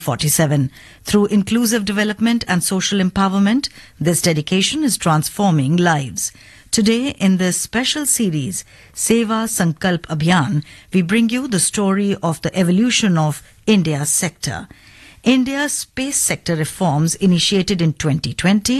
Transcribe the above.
47. Through inclusive development and social empowerment, this dedication is transforming lives. Today, in this special series, Seva Sankalp Abhiyan, we bring you the story of the evolution of India's sector. India's space sector reforms initiated in 2020